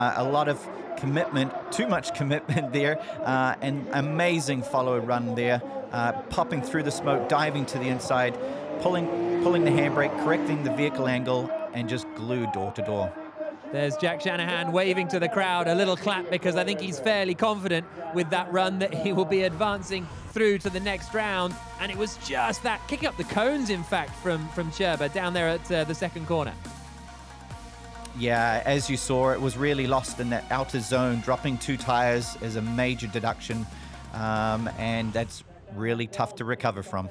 A lot of commitment, too much commitment there, and amazing follow run there, popping through the smoke, diving to the inside, pulling the handbrake, correcting the vehicle angle, and just glued door to door. There's Jack Shanahan waving to the crowd, a little clap, because I think he's fairly confident with that run that he will be advancing through to the next round. And it was just that, kicking up the cones, in fact, from Cherba down there at the second corner. Yeah, as you saw, it was really lost in that outer zone. Dropping 2 tires is a major deduction, and that's really tough to recover from.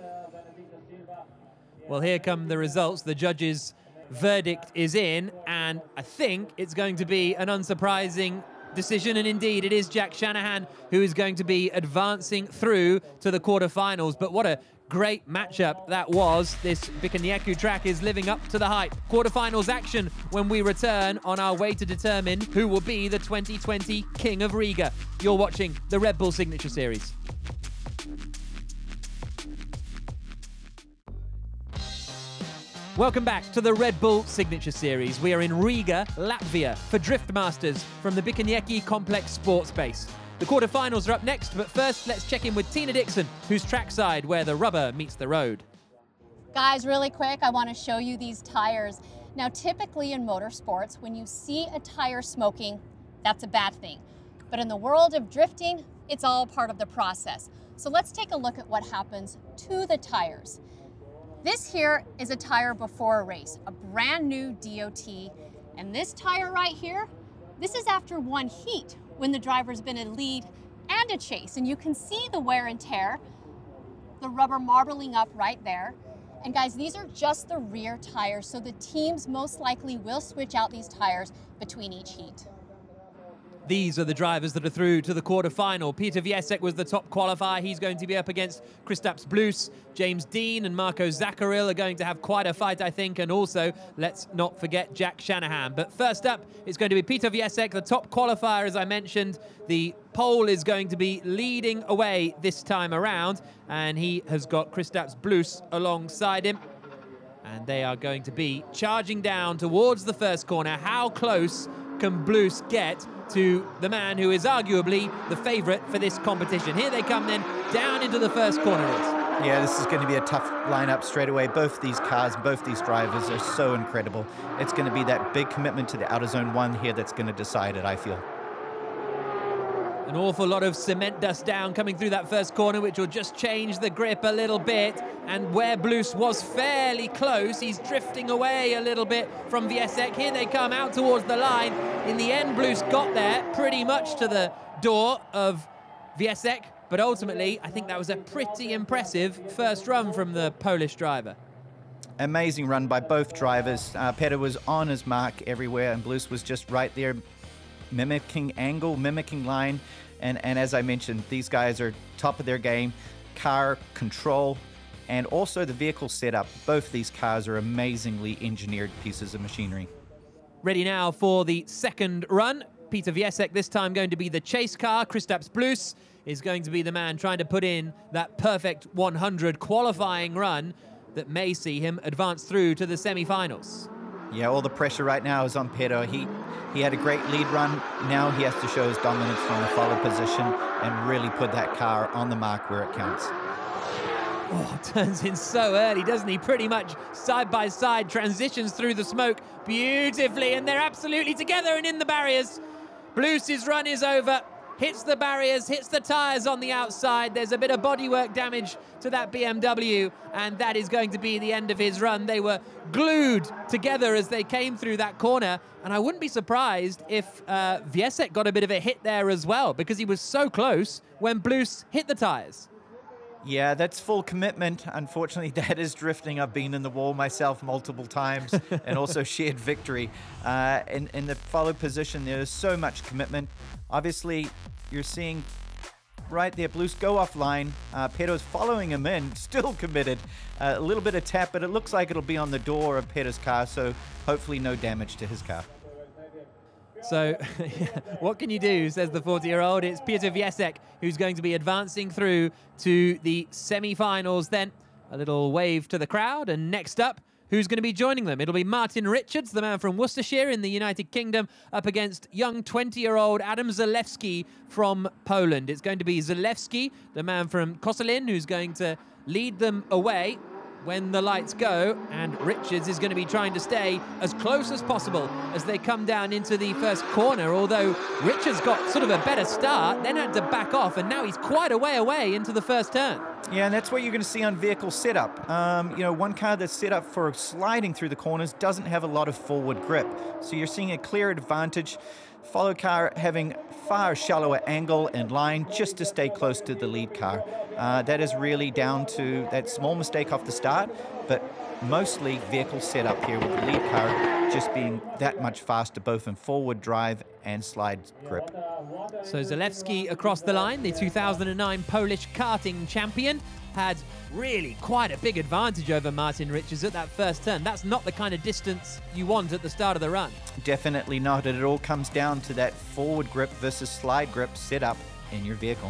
Well, here come the results. The judges' verdict is in, and I think it's going to be an unsurprising decision, and indeed it is Jack Shanahan who is going to be advancing through to the quarterfinals. But what a great matchup that was. This Bikanyaku track is living up to the hype. Quarterfinals action when we return on our way to determine who will be the 2020 King of Riga. You're watching the Red Bull Signature Series. Welcome back to the Red Bull Signature Series. We are in Riga, Latvia, for Driftmasters from the Bikinieki Complex Sports Base. The quarterfinals are up next, but first let's check in with Tina Dixon, who's trackside where the rubber meets the road. Guys, really quick, I want to show you these tires. Now, typically in motorsports, when you see a tire smoking, that's a bad thing. But in the world of drifting, it's all part of the process. So let's take a look at what happens to the tires. This here is a tire before a race, a brand new DOT. And this tire right here, this is after one heat when the driver's been a lead and a chase. And you can see the wear and tear, the rubber marbling up right there. And guys, these are just the rear tires, so the teams most likely will switch out these tires between each heat. These are the drivers that are through to the quarterfinal. Peter Viesek was the top qualifier. He's going to be up against Kristaps Blues. James Dean and Marco Zaccaril are going to have quite a fight, I think. And also, let's not forget Jack Shanahan. But first up, it's going to be Peter Viesek, the top qualifier, as I mentioned. The pole is going to be leading away this time around. And he has got Kristaps Blues alongside him. And they are going to be charging down towards the first corner. How close can Blues get to the man who is arguably the favourite for this competition? Here they come then, down into the first corner. Yeah, this is going to be a tough lineup straight away. Both these cars, both these drivers are so incredible. It's going to be that big commitment to the outer zone 1 here that's going to decide it, I feel. An awful lot of cement dust down coming through that first corner, which will just change the grip a little bit. And where Blues was fairly close, he's drifting away a little bit from Viesek. Here they come out towards the line. In the end, Blues got there pretty much to the door of Viesek. But ultimately, I think that was a pretty impressive first run from the Polish driver. Amazing run by both drivers. Peter was on his mark everywhere, and Blues was just right there, mimicking angle, mimicking line. And as I mentioned, these guys are top of their game. Car control and also the vehicle setup. Both these cars are amazingly engineered pieces of machinery. Ready now for the second run. Peter Viesek this time going to be the chase car. Kristaps Blues is going to be the man trying to put in that perfect 100 qualifying run that may see him advance through to the semi-finals. Yeah, all the pressure right now is on Peter. He had a great lead run. Now he has to show his dominance from the follow position and really put that car on the mark where it counts. Oh, turns in so early, doesn't he? Pretty much side by side, transitions through the smoke beautifully, and they're absolutely together and in the barriers. Blues' run is over. Hits the barriers, hits the tyres on the outside. There's a bit of bodywork damage to that BMW, and that is going to be the end of his run. They were glued together as they came through that corner, and I wouldn't be surprised if Viesek got a bit of a hit there as well, because he was so close when Blues hit the tyres. Yeah, that's full commitment. Unfortunately, that is drifting. I've been in the wall myself multiple times and also shared victory. In the follow position, there's so much commitment. Obviously, you're seeing right there, Blues go offline. Peter's following him in, still committed. A little bit of tap, but it looks like it'll be on the door of Peter's car, so hopefully no damage to his car. So what can you do, says the 40-year-old. It's Peter Viesek who's going to be advancing through to the semi-finals then. A little wave to the crowd. And next up, who's going to be joining them. It'll be Martin Richards, the man from Worcestershire in the United Kingdom, up against young 20-year-old Adam Zalewski from Poland. It's going to be Zalewski, the man from Koszalin, who's going to lead them away when the lights go, and Richards is going to be trying to stay as close as possible as they come down into the first corner, although Richards got sort of a better start, then had to back off, and now he's quite a way away into the first turn. Yeah, and that's what you're going to see on vehicle setup. One car that's set up for sliding through the corners doesn't have a lot of forward grip, so you're seeing a clear advantage. Follow car having far shallower angle and line just to stay close to the lead car. That is really down to that small mistake off the start, but mostly vehicle setup here with the lead car just being that much faster, both in forward drive and slide grip. So Zalewski across the line, the 2009 Polish karting champion, had really quite a big advantage over Martin Richards at that first turn. That's not the kind of distance you want at the start of the run. Definitely not. It all comes down to that forward grip versus slide grip setup in your vehicle.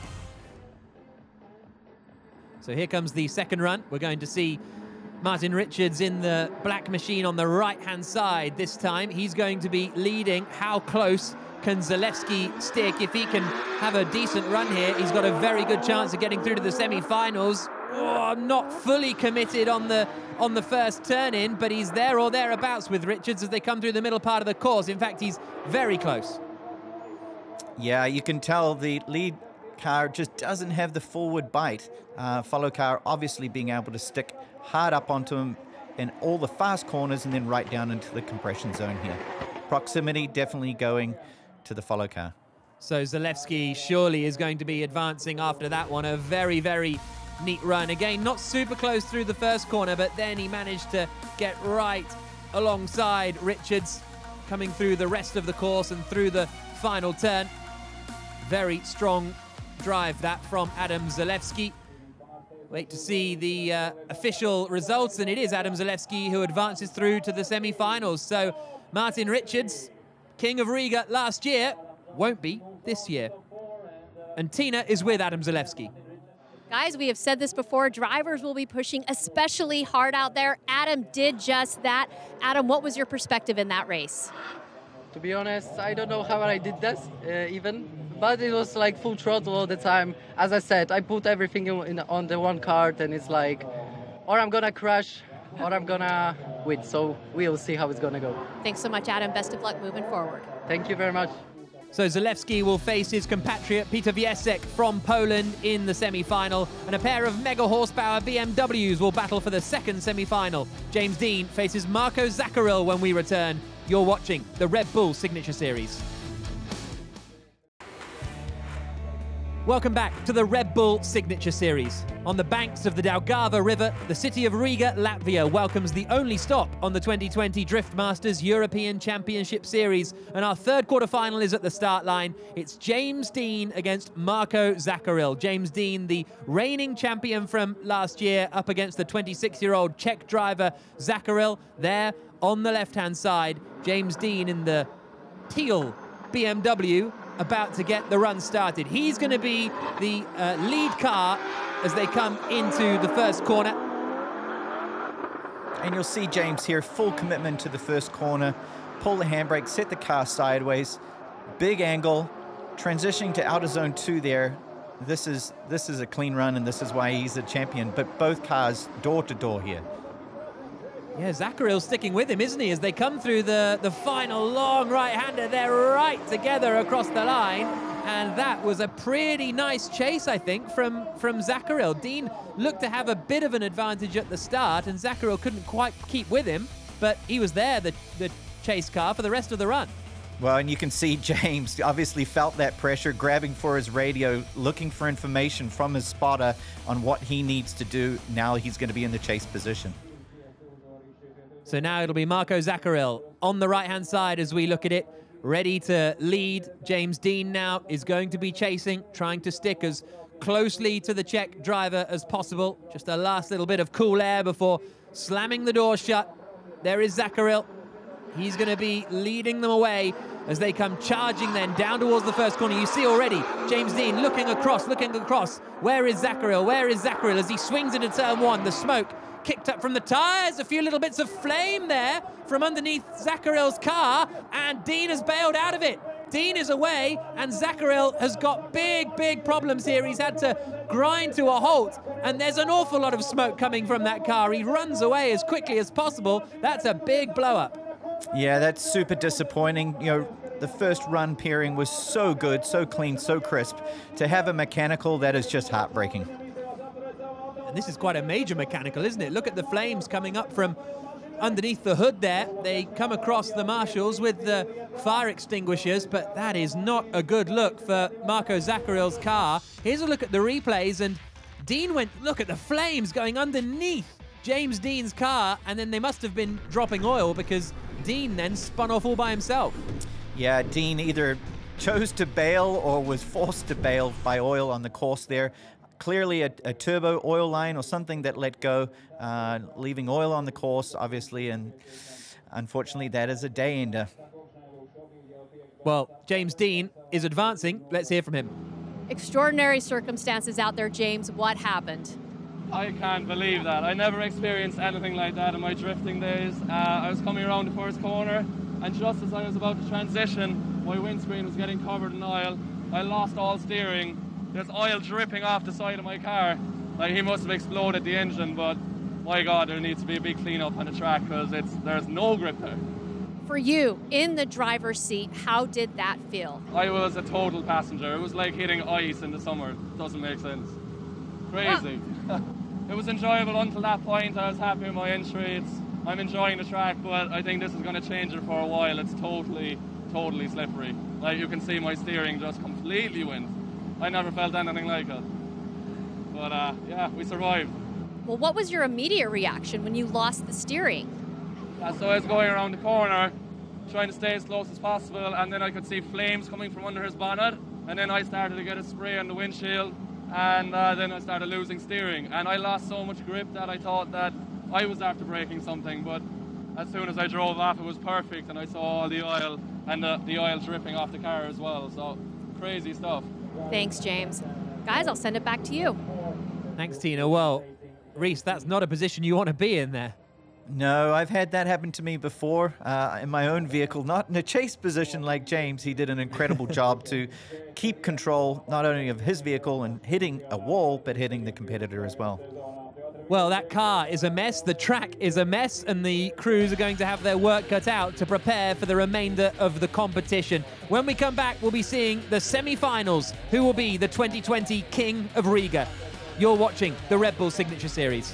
So here comes the second run. We're going to see Martin Richards in the black machine on the right-hand side this time. He's going to be leading. How close can Zalewski stick? If he can have a decent run here, he's got a very good chance of getting through to the semi-finals. Oh, not fully committed on the first turn in, but he's there or thereabouts with Richards as they come through the middle part of the course. In fact, he's very close. Yeah, you can tell the lead car just doesn't have the forward bite. Follow car obviously being able to stick hard up onto him in all the fast corners and then right down into the compression zone here. Proximity definitely going to the follow car. So Zalewski surely is going to be advancing after that one. A very, very neat run. Again, not super close through the first corner, but then he managed to get right alongside Richards, coming through the rest of the course and through the final turn. Very strong drive that from Adam Zalewski. Wait to see the official results, and it is Adam Zalewski who advances through to the semi-finals. So Martin Richards, King of Riga last year, won't be this year. And Tina is with Adam Zalewski. Guys, we have said this before, drivers will be pushing especially hard out there. Adam did just that. Adam, what was your perspective in that race? To be honest, I don't know how I did this even, but it was like full throttle all the time. As I said, I put everything on the one card, and it's like, or I'm gonna crash, or I'm gonna win. So we'll see how it's gonna go. Thanks so much, Adam. Best of luck moving forward. Thank you very much. So Zalewski will face his compatriot Peter Wiesek from Poland in the semi-final, and a pair of mega horsepower BMWs will battle for the second semi-final. James Dean faces Marco Zaccaril when we return. You're watching the Red Bull Signature Series. Welcome back to the Red Bull Signature Series. On the banks of the Daugava River, the city of Riga, Latvia welcomes the only stop on the 2020 Drift Masters European Championship Series. And our third quarterfinal is at the start line. It's James Dean against Marco Zaccaril. James Dean, the reigning champion from last year, up against the 26-year-old Czech driver Zaccaril. There on the left-hand side, James Dean in the teal BMW, about to get the run started. He's going to be the lead car as they come into the first corner. And you'll see James here, full commitment to the first corner, pull the handbrake, set the car sideways, big angle, transitioning to outer zone 2 there. This is a clean run, and this is why he's a champion, but both cars door to door here. Yeah, Zaccaril's sticking with him, isn't he? As they come through the final long right-hander, they're right together across the line. And that was a pretty nice chase, I think, from Zaccaril. Dean looked to have a bit of an advantage at the start, and Zaccaril couldn't quite keep with him, but he was there, the chase car, for the rest of the run. Well, and you can see James obviously felt that pressure, grabbing for his radio, looking for information from his spotter on what he needs to do. Now he's going to be in the chase position. So now it'll be Marco Zaccaril on the right-hand side as we look at it, ready to lead. James Dean now is going to be chasing, trying to stick as closely to the Czech driver as possible. Just a last little bit of cool air before slamming the door shut. There is Zaccaril. He's going to be leading them away as they come charging then down towards the first corner. You see already James Dean looking across. Where is Zaccaril? Where is Zaccaril? As he swings into turn 1, the smoke kicked up from the tyres. A few little bits of flame there from underneath Zaccaril's car, and Dean has bailed out of it. Dean is away, and Zaccaril has got big problems here. He's had to grind to a halt, and there's an awful lot of smoke coming from that car. He runs away as quickly as possible. That's a big blow-up. Yeah, that's super disappointing. You know, the first run pairing was so good, so clean, so crisp. To have a mechanical, that is just heartbreaking. And this is quite a major mechanical, isn't it? Look at the flames coming up from underneath the hood there. They come across the marshals with the fire extinguishers, but that is not a good look for Marco Zaccaril's car. Here's a look at the replays, and Dean went, look at the flames going underneath James Dean's car, and then they must have been dropping oil because Dean then spun off all by himself. Yeah, Dean either chose to bail or was forced to bail by oil on the course there. Clearly a turbo oil line or something that let go, leaving oil on the course, obviously, and unfortunately that is a day ender. Well, James Dean is advancing. Let's hear from him. Extraordinary circumstances out there, James. What happened? I can't believe that. I never experienced anything like that in my drifting days. I was coming around the first corner, and just as I was about to transition, my windscreen was getting covered in oil. I lost all steering. There's oil dripping off the side of my car. Like, he must have exploded the engine, but my God, there needs to be a big cleanup on the track because there's no grip there. For you, in the driver's seat, how did that feel? I was a total passenger. It was like hitting ice in the summer. Doesn't make sense. Crazy. It was enjoyable until that point. I was happy with my entry. I'm enjoying the track, but I think this is going to change it for a while. It's totally slippery. Like, you can see my steering just completely went. I never felt anything like it. But yeah, we survived. Well, what was your immediate reaction when you lost the steering? So I was going around the corner, trying to stay as close as possible, and then I could see flames coming from under his bonnet, and then I started to get a spray on the windshield, and then I started losing steering, and I lost so much grip that I thought that I was after braking something, but as soon as I drove off, it was perfect, and I saw all the oil, and the oil dripping off the car as well, so crazy stuff. Thanks, James. Guys, I'll send it back to you. Thanks, Tina. Well, Reese, that's not a position you want to be in there. No, I've had that happen to me before in my own vehicle, not in a chase position like James. He did an incredible job to keep control not only of his vehicle and hitting a wall, but hitting the competitor as well. Well, that car is a mess, the track is a mess, and the crews are going to have their work cut out to prepare for the remainder of the competition. When we come back, we'll be seeing the semi-finals. Who will be the 2020 King of Riga? You're watching the Red Bull Signature Series.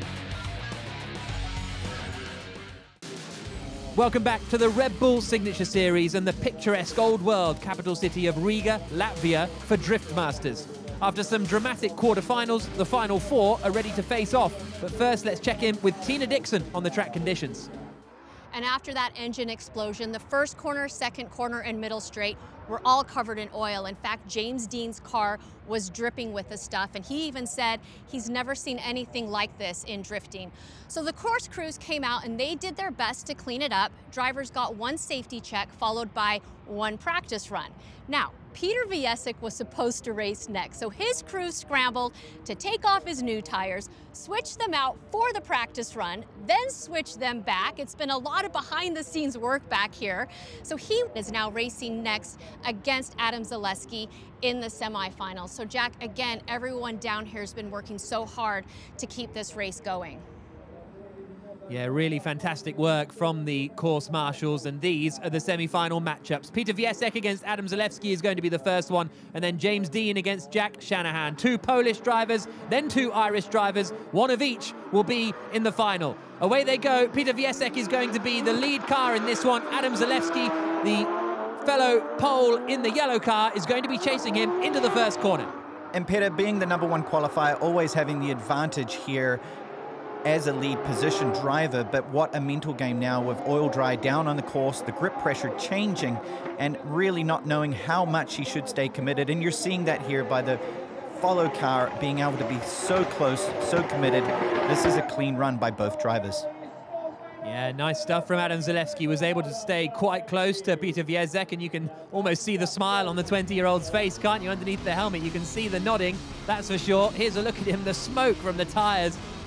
Welcome back to the Red Bull Signature Series and the picturesque old world capital city of Riga, Latvia, for Drift Masters. After some dramatic quarterfinals, the final four are ready to face off. But first, let's check in with Tina Dixon on the track conditions. And after that engine explosion, the first corner, second corner, and middle straight were all covered in oil. In fact, James Dean's car was dripping with the stuff, and he even said he's never seen anything like this in drifting. So the course crews came out and they did their best to clean it up. Drivers got one safety check followed by one practice run. Now, Peter Viesek was supposed to race next, so his crew scrambled to take off his new tires, switch them out for the practice run, then switch them back. It's been a lot of behind-the-scenes work back here. So he is now racing next against Adam Zaleski in the semifinals. So Jack, again, everyone down here has been working so hard to keep this race going. Yeah, really fantastic work from the course marshals, and these are the semi-final matchups. Peter Viesek against Adam Zalewski is going to be the first one, and then James Dean against Jack Shanahan. Two Polish drivers, then two Irish drivers. One of each will be in the final. Away they go. Peter Viesek is going to be the lead car in this one. Adam Zalewski, the fellow Pole in the yellow car, is going to be chasing him into the first corner. And Peter, being the number one qualifier, always having the advantage here as a lead position driver, but what a mental game now with oil dry down on the course, the grip pressure changing, and really not knowing how much he should stay committed. And you're seeing that here by the follow car being able to be so close, so committed. This is a clean run by both drivers. Yeah, nice stuff from Adam Zalewski. Was able to stay quite close to Peter Viesek, and you can almost see the smile on the 20-year-old's face, can't you? Underneath the helmet, you can see the nodding, that's for sure. Here's a look at him, the smoke from the tyres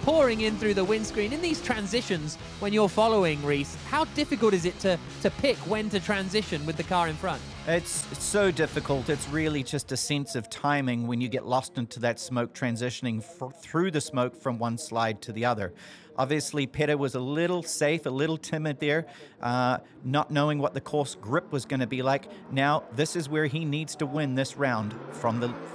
pouring in through the windscreen. In these transitions, when you're following Reese, how difficult is it to pick when to transition with the car in front? It's so difficult. It's really just a sense of timing when you get lost into that smoke, transitioning through the smoke from one slide to the other. Obviously, Peta was a little safe, a little timid there, not knowing what the course grip was going to be like. Now, this is where he needs to win this round from the